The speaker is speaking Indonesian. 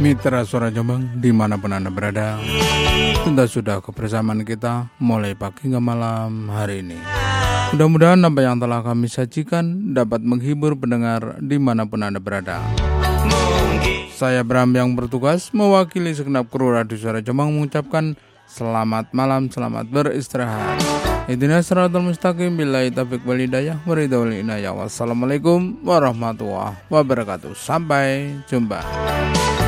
Mitra Suara Jombang dimanapun Anda berada, sudah kebersamaan kita mulai pagi hingga malam hari ini. Mudah-mudahan apa yang telah kami sajikan dapat menghibur pendengar dimanapun Anda berada. Saya Bram yang bertugas mewakili segenap kru Radio Suara Jombang mengucapkan selamat malam, selamat beristirahat. Ihdinas siratal mustaqim, billahi taufiq wal hidayah, waridul inayah. Wassalamualaikum warahmatullahi wabarakatuh. Sampai jumpa.